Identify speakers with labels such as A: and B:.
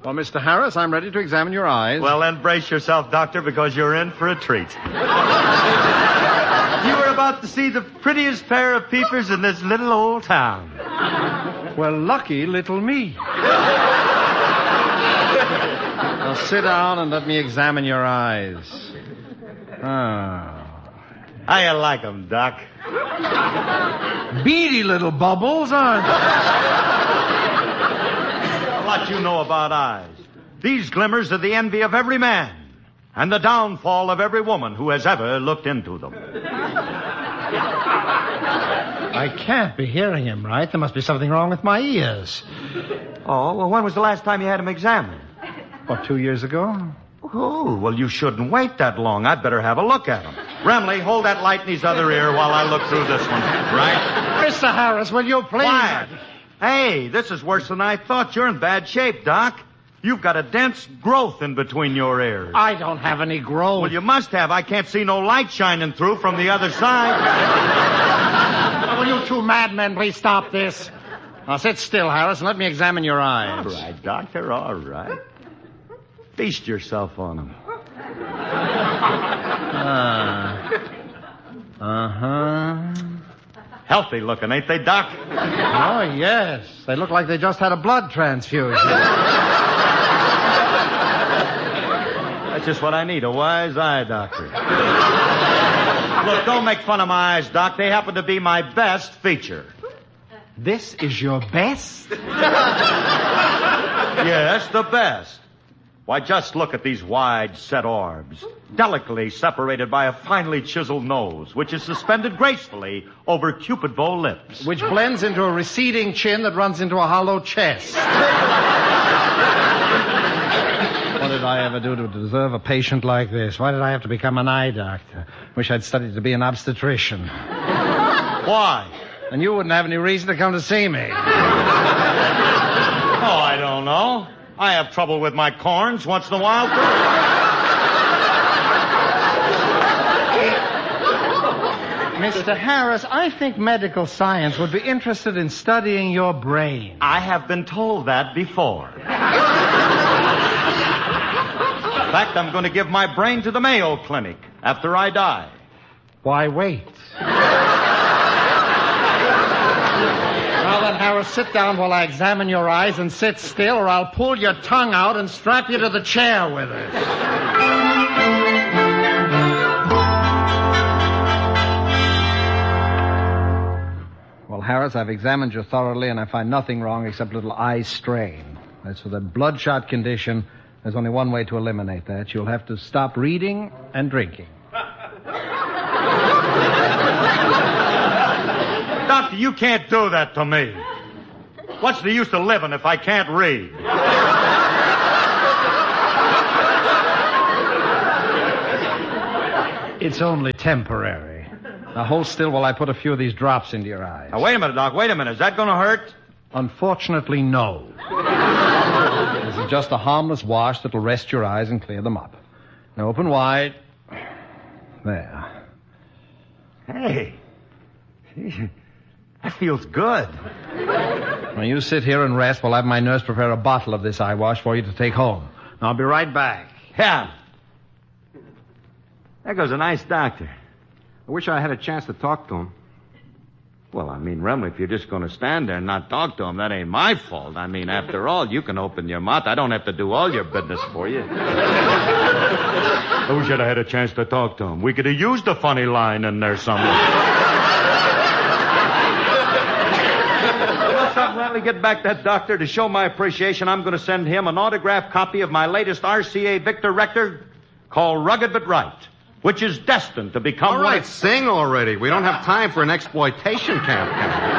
A: Well, Mr. Harris, I'm ready to examine your eyes.
B: Well, then brace yourself, Doctor, because you're in for a treat. You were about to see the prettiest pair of peepers in this little old town.
A: Well, lucky little me. Now sit down and let me examine your eyes.
B: How you like them, Doc?
A: Beady little bubbles, aren't they?
B: What you know about eyes. These glimmers are the envy of every man and the downfall of every woman who has ever looked into them.
C: I can't be hearing him right. There must be something wrong with my ears.
B: Oh, well, when was the last time you had them examined?
A: What, 2 years ago?
B: Oh, well, you shouldn't wait that long. I'd better have a look at them. Remley, hold that light in his other ear while I look through this one, right?
C: Mr. Harris, will you please?
B: Quiet. Hey, this is worse than I thought. You're in bad shape, Doc. You've got a dense growth in between your ears.
C: I don't have any growth.
B: Well, you must have. I can't see no light shining through from the other side.
C: Will you two madmen please stop this?
A: Now sit still, Harris, and let me examine your eyes.
B: All right, Doctor, all right. Feast yourself on them. Healthy looking, ain't they, Doc?
C: Oh, yes. They look like they just had a blood transfusion.
B: That's just what I need, a wise eye doctor. Look, don't make fun of my eyes, Doc. They happen to be my best feature.
C: This is your best?
B: Yes, the best. Why, just look at these wide set orbs, delicately separated by a finely chiseled nose, which is suspended gracefully over Cupid-bow lips.
C: Which blends into a receding chin that runs into a hollow chest. What did I ever do to deserve a patient like this? Why did I have to become an eye doctor? Wish I'd studied to be an obstetrician.
B: Why?
C: And you wouldn't have any reason to come to see me.
B: Oh, I don't know. I have trouble with my corns once in a while, too.
C: Mr. Harris, I think medical science would be interested in studying your brain.
B: I have been told that before. In fact, I'm going to give my brain to the Mayo Clinic after I die.
C: Why wait? Now then, Harris, sit down while I examine your eyes and sit still, or I'll pull your tongue out and strap you to the chair with it.
A: Well, Harris, I've examined you thoroughly, and I find nothing wrong except a little eye strain. As for the bloodshot condition, there's only one way to eliminate that. You'll have to stop reading and drinking.
B: Doctor, you can't do that to me. What's the use of living if I can't read?
C: It's only temporary.
A: Now hold still while I put a few of these drops into your eyes.
B: Now, wait a minute, Doc. Wait a minute. Is that going to hurt?
C: Unfortunately, no.
A: This is just a harmless wash that'll rest your eyes and clear them up. Now open wide. There.
B: Hey. That feels good.
A: Now you sit here and rest while I have my nurse prepare a bottle of this eye wash for you to take home. Now I'll be right back.
B: Yeah. There goes a nice doctor.
D: I wish I had a chance to talk to him.
B: Well, I mean, Remley, if you're just going to stand there and not talk to him, that ain't my fault. I mean, after all, you can open your mouth. I don't have to do all your business for you. I wish I'd had a chance to talk to him. We could have used a funny line in there somewhere. Remley, get back that doctor. To show my appreciation, I'm going to send him an autographed copy of my latest RCA Victor record called Rugged But Right, which is destined to become
D: All right, sing already. We don't have time for an exploitation campaign.